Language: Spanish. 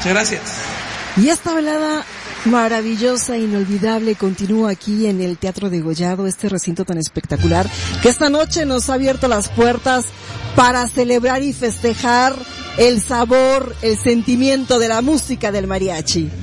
Muchas gracias. Y esta velada maravillosa, inolvidable, continúa aquí en el Teatro Degollado, este recinto tan espectacular, que esta noche nos ha abierto las puertas para celebrar y festejar el sabor, el sentimiento de la música del mariachi.